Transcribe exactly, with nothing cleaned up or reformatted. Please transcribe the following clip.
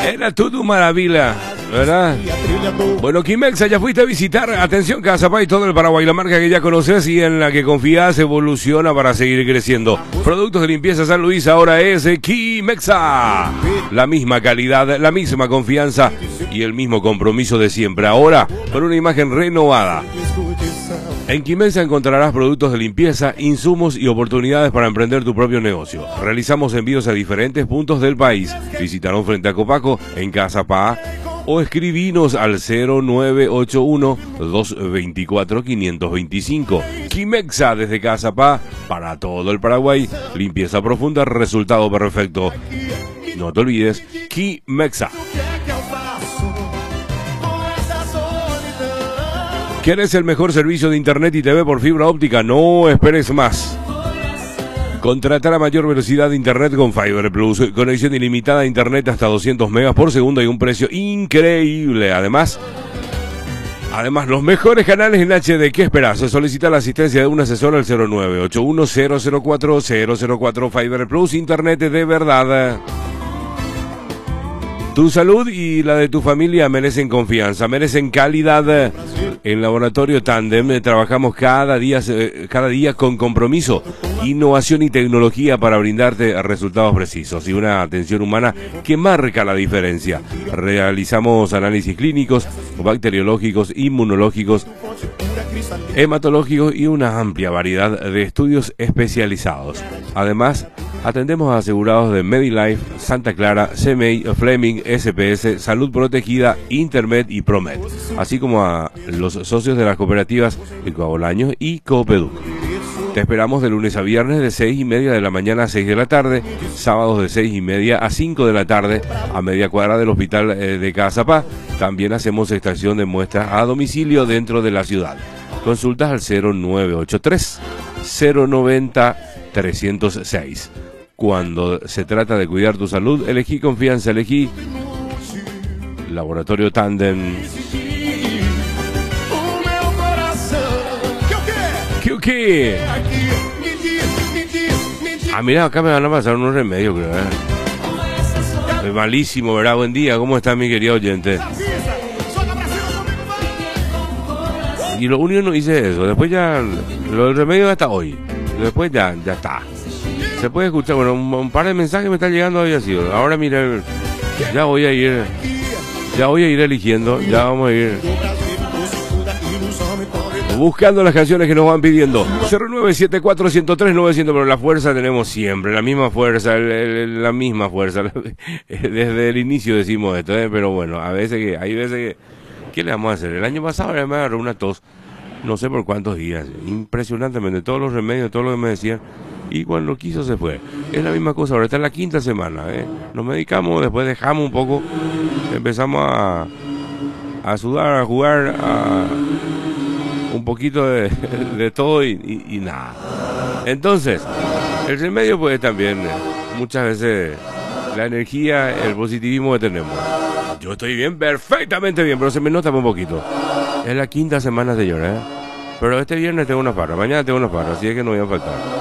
Era todo maravilla, ¿verdad? Bueno, Kimexa, ya fuiste a visitar. Atención, Cazapá y todo el Paraguay, la marca que ya conoces y en la que confías, evoluciona para seguir creciendo. Productos de limpieza San Luis ahora es Kimexa. La misma calidad, la misma confianza y el mismo compromiso de siempre. Ahora, con una imagen renovada. En Kimexa encontrarás productos de limpieza, insumos y oportunidades para emprender tu propio negocio. Realizamos envíos a diferentes puntos del país. Visítanos frente a Copaco, en Cazapá, o escribinos al cero nueve ocho uno, dos dos cuatro, cinco dos cinco. Kimexa desde Cazapá para todo el Paraguay. Limpieza profunda, resultado perfecto. No te olvides, Kimexa. ¿Quieres el mejor servicio de internet y T V por fibra óptica? No esperes más. Contrata la mayor velocidad de internet con Fiber Plus. Conexión ilimitada a internet hasta doscientos megas por segundo y un precio increíble. Además, además los mejores canales en H D. ¿Qué esperas? Solicita la asistencia de un asesor al cero nueve ocho uno, cero cero cuatro, cero cero cuatro. Fiber Plus, internet de verdad. Tu salud y la de tu familia merecen confianza, merecen calidad. En Laboratorio Tandem trabajamos cada día, cada día con compromiso, innovación y tecnología para brindarte resultados precisos y una atención humana que marca la diferencia. Realizamos análisis clínicos, bacteriológicos, inmunológicos, hematológicos y una amplia variedad de estudios especializados. Además, atendemos a asegurados de MediLife, Santa Clara, C M E I, Fleming, S P S, Salud Protegida, Intermed y Promed, así como a los socios de las cooperativas Ecoabolaños y Coopeduc. Te esperamos de lunes a viernes de seis y media de la mañana a seis de la tarde, sábados de seis y media a cinco de la tarde, a media cuadra del hospital de Cazapá. También hacemos extracción de muestras a domicilio dentro de la ciudad. Consultas al cero nueve ocho tres, cero nueve cero, tres cero seis. Cuando se trata de cuidar tu salud, elegí confianza, elegí Laboratorio Tandem. ¿Qué, qué? Ah, mira, acá me van a pasar unos remedios, creo, ¿eh? Es malísimo, ¿verdad? Buen día, ¿cómo está mi querido oyente? Y lo único no hice eso, después ya, los remedios hasta hoy, después ya, ya está. Se puede escuchar, bueno, un, un par de mensajes me están llegando hoy así. Ahora mira, ya voy a ir, ya voy a ir eligiendo, ya vamos a ir buscando las canciones que nos van pidiendo. Cero nueve siete cuatro, ciento tres, novecientos, pero la fuerza tenemos siempre, la misma fuerza, el, el, la misma fuerza. Desde el inicio decimos esto, ¿eh? Pero bueno, a veces que, hay veces que, ¿qué le vamos a hacer? El año pasado me agarró una tos, no sé por cuántos días, impresionantemente, todos los remedios, todo lo que me decían. Y cuando quiso se fue. Es la misma cosa, ahora está en la quinta semana, ¿eh? Nos medicamos, después dejamos un poco, empezamos a, a sudar, a jugar, a un poquito de, de todo y, y, y nada. Entonces, el remedio pues también, muchas veces, la energía, el positivismo que tenemos. Yo estoy bien, perfectamente bien, pero se me nota un poquito. Es la quinta semana, señora, ¿eh? Pero este viernes tengo una farra, mañana tengo una farra, así es que no voy a faltar.